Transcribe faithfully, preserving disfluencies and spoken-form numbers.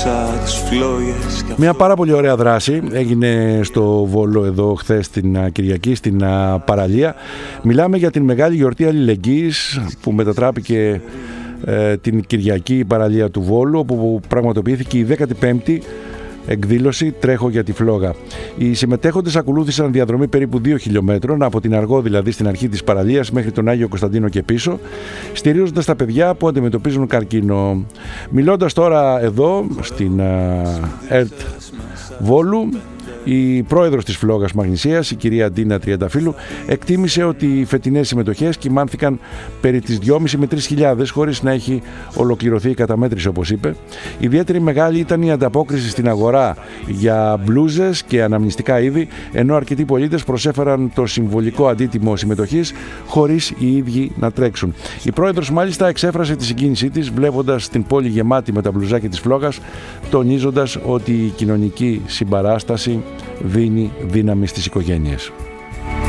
άκουσα τις φλόγες. Μια πάρα πολύ ωραία δράση έγινε στο Βόλο εδώ χθες την Κυριακή στην παραλία. Μιλάμε για την μεγάλη γιορτή αλληλεγγύης που μετατράπηκε ε, την Κυριακή παραλία του Βόλου, όπου πραγματοποιήθηκε η δέκατη πέμπτη εκδήλωση «Τρέχω για τη φλόγα». Οι συμμετέχοντες ακολούθησαν διαδρομή περίπου δύο χιλιόμετρων από την Αργό, δηλαδή στην αρχή της παραλίας, μέχρι τον Άγιο Κωνσταντίνο και πίσω, στηρίζοντας τα παιδιά που αντιμετωπίζουν καρκίνο. Μιλώντας τώρα εδώ στην ΕΡΤ Βόλου, η πρόεδρος της Φλόγας Μαγνησίας, η κυρία Ντίνα Τριανταφύλου, εκτίμησε ότι οι φετινές συμμετοχές κυμάνθηκαν περί τις δυόμισι με τρεις χιλιάδες, χωρίς να έχει ολοκληρωθεί η καταμέτρηση, όπως είπε. Ιδιαίτερη μεγάλη ήταν η ανταπόκριση στην αγορά για μπλούζες και αναμνηστικά είδη, ενώ αρκετοί πολίτες προσέφεραν το συμβολικό αντίτιμο συμμετοχής χωρίς οι ίδιοι να τρέξουν. Η πρόεδρος μάλιστα εξέφρασε τη συγκίνησή της βλέποντας την πόλη γεμάτη με τα μπλουζάκια της Φλόγας, τονίζοντας ότι η κοινωνική συμπαράσταση δίνει δύναμη στις οικογένειες.